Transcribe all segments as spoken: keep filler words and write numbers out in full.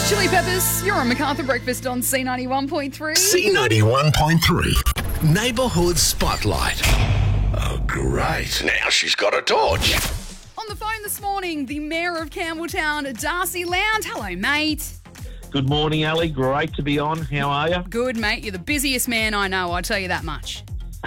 Chili Peppers, you're on Macarthur Breakfast on C ninety-one point three. C ninety-one point three. Neighbourhood Spotlight. Oh, great. Now she's got a torch. On the phone this morning, the Mayor of Campbelltown, Darcy Lound. Hello, mate. Good morning, Ali. Great to be on. How are you? Good, mate. You're the busiest man I know, I'll tell you that much.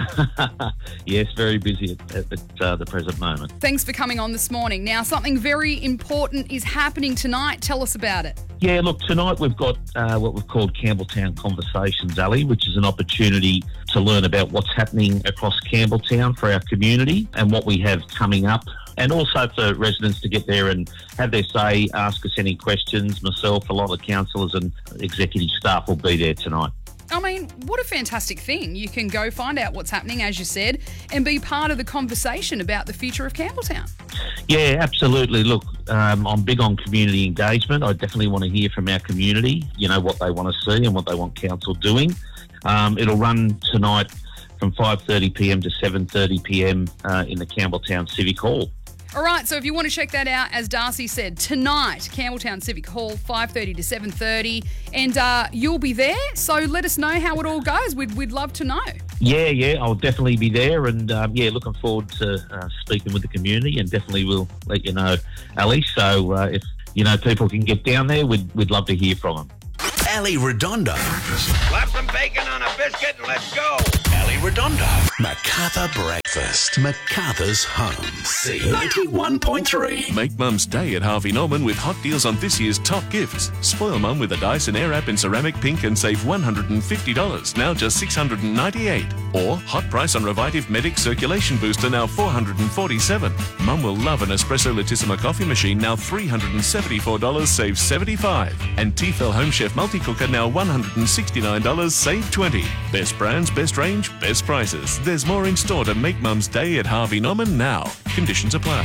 Yes, very busy at, at, at uh, the present moment. Thanks for coming on this morning. Now, something very important is happening tonight. Tell us about it. Yeah, look, tonight we've got uh, what we've called Campbelltown Conversations, Ali, which is an opportunity to learn about what's happening across Campbelltown for our community and what we have coming up. And also for residents to get there and have their say, ask us any questions. Myself, a lot of councillors and executive staff will be there tonight. I mean, what a fantastic thing. You can go find out what's happening, as you said, and be part of the conversation about the future of Campbelltown. Yeah, absolutely. Look, um, I'm big on community engagement. I definitely want to hear from our community, you know, what they want to see and what they want council doing. Um, it'll run tonight from five thirty p m to seven thirty p m uh, in the Campbelltown Civic Hall. All right, so if you want to check that out, as Darcy said, tonight, Campbelltown Civic Hall, five thirty to seven thirty, and uh, you'll be there, so let us know how it all goes. We'd, we'd love to know. Yeah, yeah, I'll definitely be there, and um, yeah, looking forward to uh, speaking with the community, and definitely will let you know, Ali. So uh, if, you know, people can get down there, we'd, we'd love to hear from them. Ali Redondo. Slap some bacon on a biscuit and let's go. Ali Redondo. Macarthur Breakfast. Macarthur's home. C ninety-one point three. Make Mum's Day at Harvey Norman with hot deals on this year's top gifts. Spoil Mum with a Dyson Airwrap in ceramic pink and save one hundred fifty dollars, now just six hundred ninety-eight dollars. Or hot price on Revitive Medic Circulation Booster, now four hundred forty-seven dollars. Mum will love an Espresso Latissima coffee machine, now three hundred seventy-four dollars, save seventy-five dollars. And Tefal Home Chef Multi-Cooker, now one hundred sixty-nine dollars, save twenty dollars. Best brands, best range, best prices. There's more in store to make Mum's Day at Harvey Norman now. Conditions apply.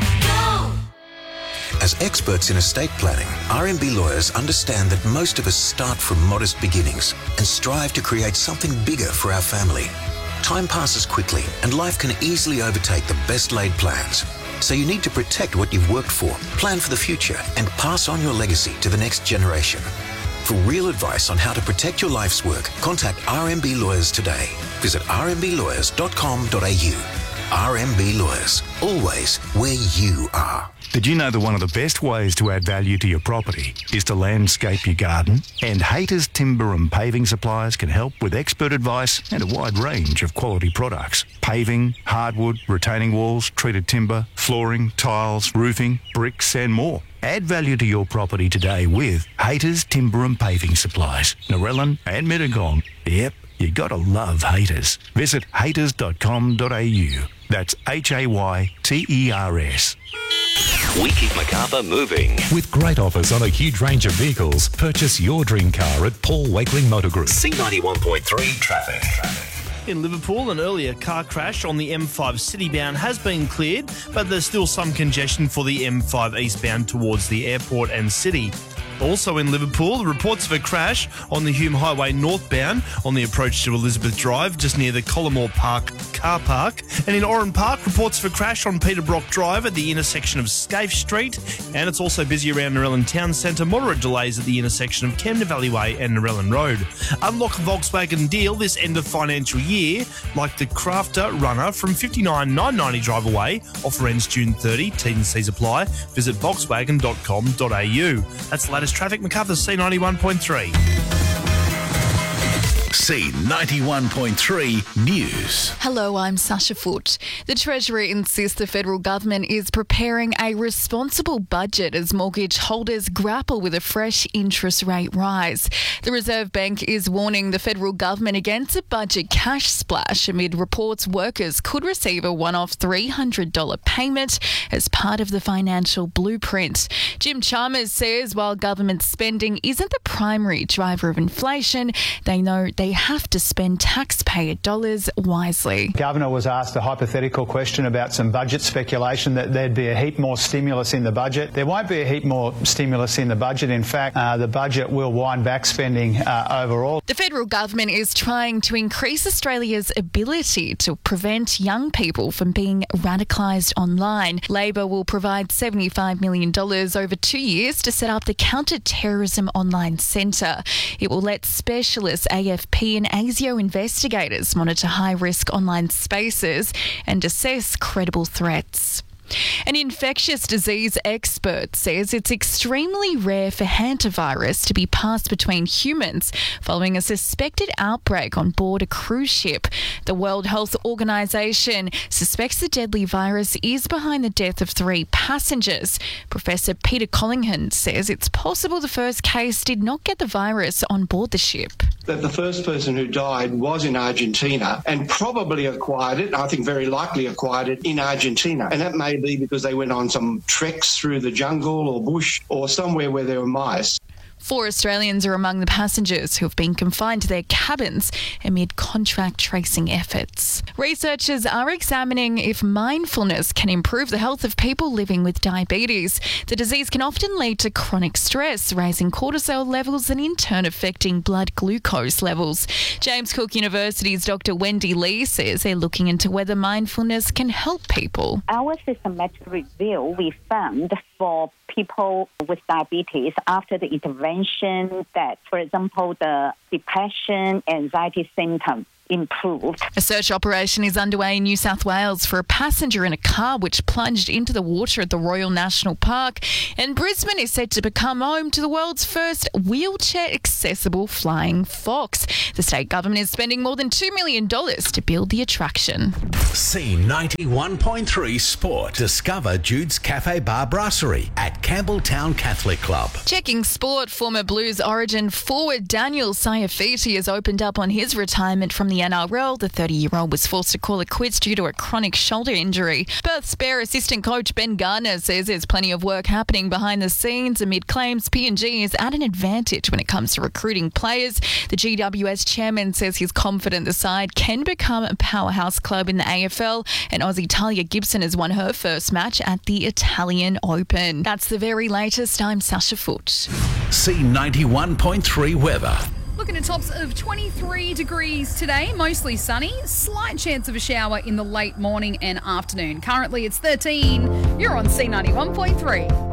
As experts in estate planning, R M B lawyers understand that most of us start from modest beginnings and strive to create something bigger for our family. Time passes quickly and life can easily overtake the best laid plans. So you need to protect what you've worked for, plan for the future, and pass on your legacy to the next generation. For real advice on how to protect your life's work, contact R M B Lawyers today. Visit r m b lawyers dot com dot a u. R M B Lawyers, always where you are. Did you know that one of the best ways to add value to your property is to landscape your garden? And Hayter's Timber and Paving Supplies can help with expert advice and a wide range of quality products. Paving, hardwood, retaining walls, treated timber, flooring, tiles, roofing, bricks and more. Add value to your property today with Hayter's Timber and Paving Supplies, Narellan and Mittagong. Yep, you gotta love Hayters. Visit hayters dot com dot a u. That's H A Y T E R S. We keep Macarthur moving. With great offers on a huge range of vehicles, purchase your dream car at Paul Wakeling Motor Group. C ninety-one point three traffic. In Liverpool, an earlier car crash on the M five citybound has been cleared, but there's still some congestion for the M five eastbound towards the airport and city. Also in Liverpool, reports of a crash on the Hume Highway northbound on the approach to Elizabeth Drive, just near the Collimore Park car park. And in Oran Park, reports of a crash on Peter Brock Drive at the intersection of Scaife Street. And it's also busy around Narellan Town Centre, moderate delays at the intersection of Camden Valley Way and Narellan Road. Unlock a Volkswagen deal this end of financial year, like the Crafter Runner from fifty-nine nine ninety drive away. Offer ends June thirtieth. T's and C's apply. Visit volkswagen dot com dot a u. That's the latest traffic. Macarthur C ninety-one point three. C ninety-one point three News. Hello, I'm Sasha Foote. The Treasury insists the federal government is preparing a responsible budget as mortgage holders grapple with a fresh interest rate rise. The Reserve Bank is warning the federal government against a budget cash splash amid reports workers could receive a one-off three hundred dollars payment as part of the financial blueprint. Jim Chalmers says while government spending isn't the primary driver of inflation, they know they have to spend taxpayer dollars wisely. Governor was asked a hypothetical question about some budget speculation that there'd be a heap more stimulus in the budget. There won't be a heap more stimulus in the budget. In fact, uh, the budget will wind back spending uh, overall. The federal government is trying to increase Australia's ability to prevent young people from being radicalised online. Labor will provide seventy-five million dollars over two years to set up the Counter-Terrorism Online Centre. It will let specialist A F P and ASIO investigators monitor high-risk online spaces and assess credible threats. An infectious disease expert says it's extremely rare for hantavirus to be passed between humans following a suspected outbreak on board a cruise ship. The World Health Organization suspects the deadly virus is behind the death of three passengers. Professor Peter Collingham says it's possible the first case did not get the virus on board the ship. That the first person who died was in Argentina and probably acquired it, I think very likely acquired it in Argentina. And that may be because they went on some treks through the jungle or bush or somewhere where there were mice. Four Australians are among the passengers who have been confined to their cabins amid contract tracing efforts. Researchers are examining if mindfulness can improve the health of people living with diabetes. The disease can often lead to chronic stress, raising cortisol levels and in turn affecting blood glucose levels. James Cook University's Doctor Wendy Lee says they're looking into whether mindfulness can help people. Our systematic review, we found for people with diabetes after the intervention that, for example, the depression, anxiety symptoms improved. A search operation is underway in New South Wales for a passenger in a car which plunged into the water at the Royal National Park. And Brisbane is set to become home to the world's first wheelchair-accessible flying fox. The state government is spending more than two million dollars to build the attraction. C ninety-one point three Sport. Discover Jude's Cafe Bar Brasserie at Campbelltown Catholic Club. Checking sport, former Blues origin forward Daniel Saiafiti has opened up on his retirement from the N R L. The thirty-year-old was forced to call it quits due to a chronic shoulder injury. Perth's Bear assistant coach Ben Gardner says there's plenty of work happening behind the scenes amid claims P N G is at an advantage when it comes to recruiting players. The G W S chairman says he's confident the side can become a powerhouse club in the A F L, and Aussie Talia Gibson has won her first match at the Italian Open. That's the very latest. I'm Sasha Foote. C ninety-one point three weather. Looking at tops of twenty-three degrees today, mostly sunny, slight chance of a shower in the late morning and afternoon. Currently it's thirteen. You're on C ninety-one point three.